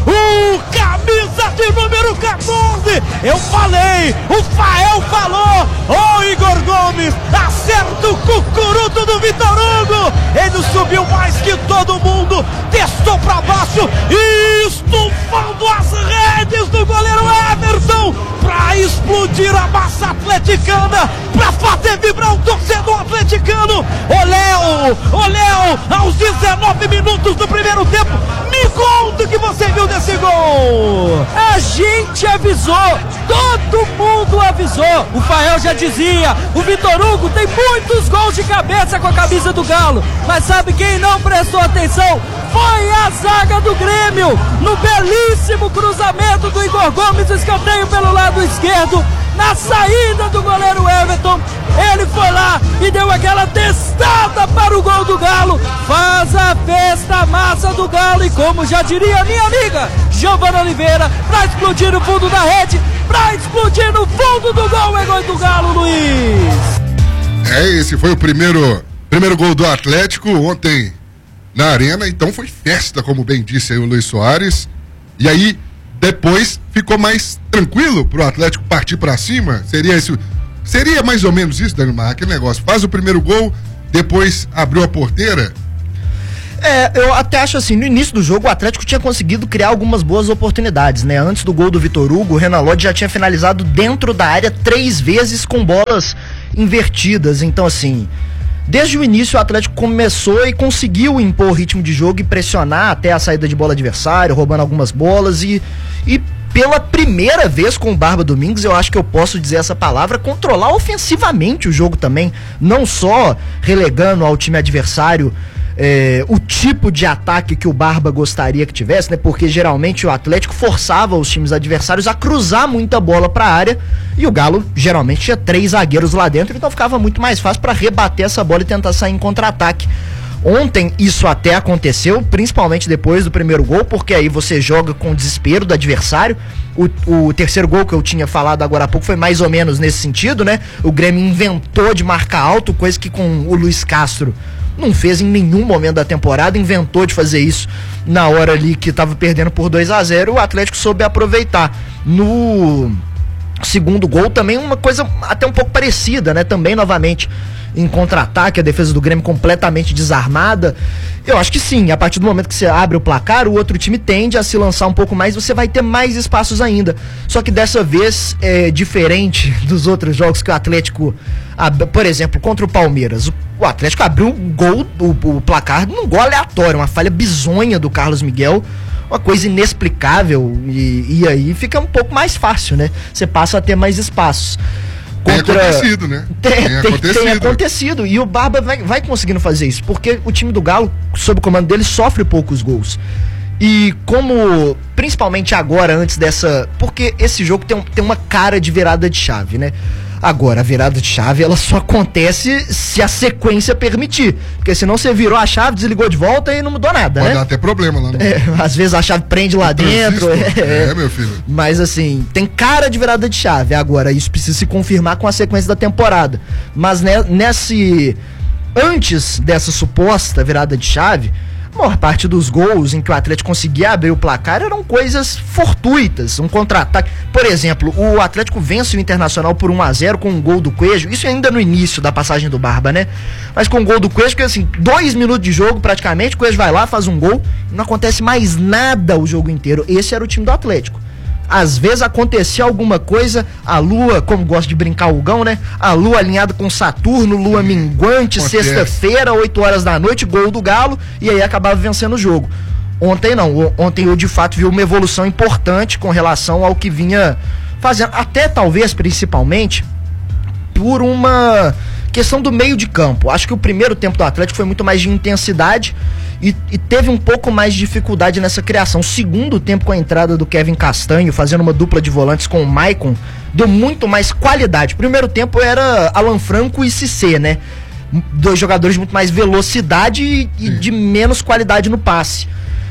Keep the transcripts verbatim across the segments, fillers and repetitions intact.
o camisa de número quatorze. Eu falei, o Fael falou, ô Igor Gomes, acerta o cucuruto do Vitor Hugo. Ele subiu mais que todo mundo, testou pra baixo e estufando as redes do goleiro Everton pra explodir a massa atleticana, pra fazer vibrar o torcedor atleticano. Ô Léo, ô Léo, aos dezenove minutos do primeiro tempo, me conta o que você viu desse gol. A gente avisou, todo mundo avisou. O Fael já dizia, o Vitor Hugo tem muitos gols de cabeça com a camisa do Galo, mas sabe quem não prestou atenção? Foi a zaga do Grêmio, no belíssimo cruzamento do Igor Gomes, escanteio pelo lado esquerdo, na saída do goleiro Everton, ele foi lá e deu aquela testada para o gol do Galo, faz a festa massa do Galo, e como já diria minha amiga Giovana Oliveira, pra explodir no fundo da rede, pra explodir no fundo do gol, é gol do Galo, Luiz. É, esse foi o primeiro, primeiro gol do Atlético ontem na Arena, então foi festa, como bem disse aí o Luiz Soares, e aí depois ficou mais tranquilo pro Atlético partir pra cima. Seria isso, seria mais ou menos isso, Danilmar, aquele negócio, faz o primeiro gol, depois abriu a porteira. É, eu até acho assim, no início do jogo o Atlético tinha conseguido criar algumas boas oportunidades, né? Antes do gol do Vitor Hugo, o Renan Lodge já tinha finalizado dentro da área três vezes com bolas invertidas, então assim, desde o início o Atlético começou e conseguiu impor o ritmo de jogo e pressionar até a saída de bola adversário, roubando algumas bolas e, e pela primeira vez com o Barba Domingues, eu acho que eu posso dizer essa palavra, controlar ofensivamente o jogo também, não só relegando ao time adversário É, o tipo de ataque que o Barba gostaria que tivesse, né? Porque geralmente o Atlético forçava os times adversários a cruzar muita bola para a área e o Galo geralmente tinha três zagueiros lá dentro, então ficava muito mais fácil para rebater essa bola e tentar sair em contra-ataque. Ontem isso até aconteceu, principalmente depois do primeiro gol, porque aí você joga com o desespero do adversário. O, o terceiro gol que eu tinha falado agora há pouco foi mais ou menos nesse sentido, né? O Grêmio inventou de marcar alto, coisa que com o Luiz Castro não fez em nenhum momento da temporada, inventou de fazer isso na hora ali que estava perdendo por dois a zero, o Atlético soube aproveitar. No segundo gol também uma coisa até um pouco parecida, né? Também novamente em contra-ataque, a defesa do Grêmio completamente desarmada. Eu acho que sim, a partir do momento que você abre o placar, o outro time tende a se lançar um pouco mais, você vai ter mais espaços ainda. Só que dessa vez, é diferente dos outros jogos que o Atlético, por exemplo, contra o Palmeiras, o Atlético abriu o gol, o, o placar num gol aleatório, uma falha bizonha do Carlos Miguel, uma coisa inexplicável, e, e aí fica um pouco mais fácil, né? Você passa a ter mais espaços. Contra... Tem acontecido, né? Tem, tem, tem, acontecido. tem acontecido. E o Barba vai, vai conseguindo fazer isso, porque o time do Galo, sob o comando dele, sofre poucos gols. E como, principalmente agora, antes dessa... Porque esse jogo tem, um, tem uma cara de virada de chave, né? Agora, a virada de chave, ela só acontece se a sequência permitir. Porque senão você virou a chave, desligou de volta e não mudou nada, Pode né? dar até problema lá no... É, às vezes a chave prende lá dentro. É, é, meu filho. Mas assim, tem cara de virada de chave. Agora, isso precisa se confirmar com a sequência da temporada. Mas né, nesse... Antes dessa suposta virada de chave, a maior parte dos gols em que o Atlético conseguia abrir o placar eram coisas fortuitas, um contra-ataque. Por exemplo, o Atlético vence o Internacional por um a zero com um gol do Coelho, isso ainda no início da passagem do Barba, né? Mas com o gol do Coelho, porque assim, dois minutos de jogo praticamente, o Coelho vai lá, faz um gol, não acontece mais nada o jogo inteiro. Esse era o time do Atlético. Às vezes acontecia alguma coisa, a lua, como gosta de brincar o Gão, né? A lua alinhada com Saturno, lua minguante, sexta-feira, oito horas da noite, gol do Galo, e aí acabava vencendo o jogo. Ontem não, ontem eu de fato vi uma evolução importante com relação ao que vinha fazendo, até talvez principalmente por uma questão do meio de campo. Acho que o primeiro tempo do Atlético foi muito mais de intensidade e, e teve um pouco mais de dificuldade nessa criação. O segundo tempo, com a entrada do Kevin Castanho, fazendo uma dupla de volantes com o Maicon, deu muito mais qualidade. O primeiro tempo era Alan Franco e Cissé, né? Dois jogadores de muito mais velocidade e, e de menos qualidade no passe.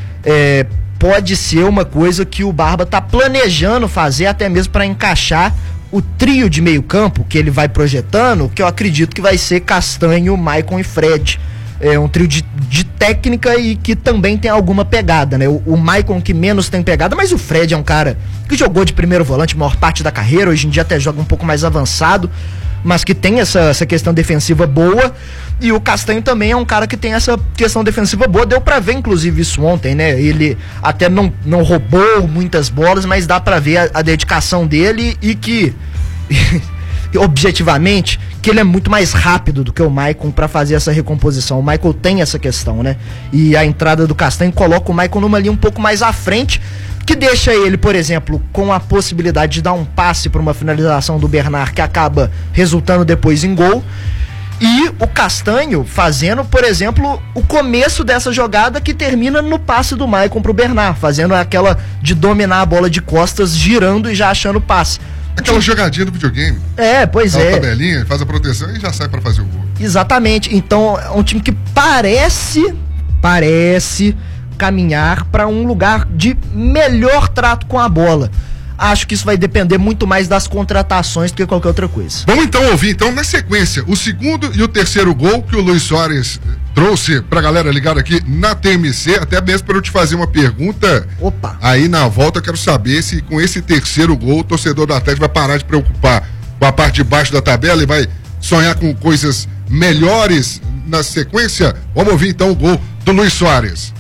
É, pode ser uma coisa que o Barba tá planejando fazer, até mesmo para encaixar o trio de meio campo que ele vai projetando, que eu acredito que vai ser Castanho, Maicon e Fred. é um trio de, de técnica e que também tem alguma pegada, né? O, o Maicon que menos tem pegada, mas o Fred é um cara que jogou de primeiro volante a maior parte da carreira, hoje em dia até joga um pouco mais avançado, mas que tem essa, essa questão defensiva boa, e o Castanho também é um cara que tem essa questão defensiva boa, deu pra ver inclusive isso ontem, né? Ele até não, não roubou muitas bolas, mas dá pra ver a, a dedicação dele e que... objetivamente, que ele é muito mais rápido do que o Maicon para fazer essa recomposição. O Michael tem essa questão, né? E a entrada do Castanho coloca o Maicon numa linha um pouco mais à frente, que deixa ele, por exemplo, com a possibilidade de dar um passe para uma finalização do Bernard que acaba resultando depois em gol. E o Castanho fazendo, por exemplo, o começo dessa jogada que termina no passe do Maicon pro Bernard, fazendo aquela de dominar a bola de costas, girando e já achando o passe. Aquela jogadinha do videogame. É, pois Dá uma é. tabelinha, faz a proteção e já sai pra fazer o gol. Exatamente. Então, é um time que parece, parece caminhar para um lugar de melhor trato com a bola. Acho que isso vai depender muito mais das contratações do que qualquer outra coisa. Vamos então ouvir, então, na sequência, o segundo e o terceiro gol que o Luis Soares trouxe pra galera ligada aqui na T M C, até mesmo para eu te fazer uma pergunta. Opa! Aí na volta eu quero saber se com esse terceiro gol o torcedor do Atlético vai parar de preocupar com a parte de baixo da tabela e vai sonhar com coisas melhores na sequência. Vamos ouvir então o gol do Luis Soares.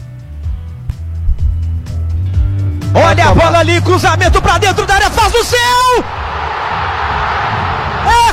Olha a bola ali, cruzamento pra dentro da área, faz o seu! É